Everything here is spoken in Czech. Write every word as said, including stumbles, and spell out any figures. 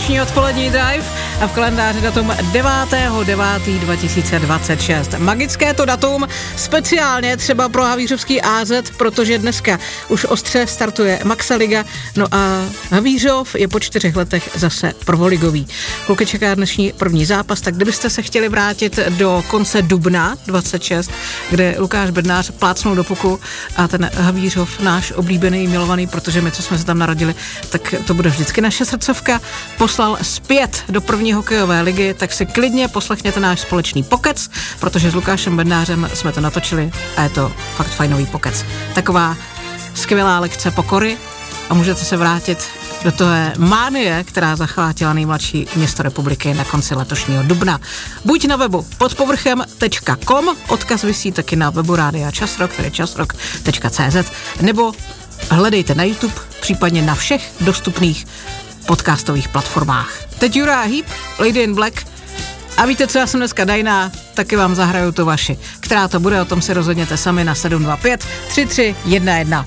dnešní odpolední drive a v kalendáři datum devátého devátého dva tisíce dvacet šest. Magické to datum speciálně třeba pro havířovský á zet, protože dneska už ostře startuje Maxa Liga, no a Havířov je po čtyřech letech zase prvoligový. Kluky čeká dnešní první zápas, tak kdybyste se chtěli vrátit do konce dubna dvacet šest, kde Lukáš Bednář plácnul do puku a ten Havířov, náš oblíbený, milovaný, protože my, co jsme se tam narodili, tak to bude vždycky naše srdcovka, poslal zpět do první hokejové ligy, tak si klidně poslechněte náš společný pokec, protože s Lukášem Bednářem jsme to natočili a je to fakt fajnový pokec. Taková skvělá lekce pokory a můžete se vrátit do toho mánie, která zachvátila nejmladší město republiky na konci letošního dubna. Buď na webu podpovrchem tečka com, odkaz visí taky na webu Rádia Časrok, tedy časrok tečka cé zet, nebo hledejte na YouTube, případně na všech dostupných podcastových platformách. Teď Uriah Heep, Lady in Black. A víte, co já jsem dneska dajná, taky vám zahraju tu vaši. Která to bude, o tom si rozhodněte sami na sedm dva pět tři tři jedna jedna.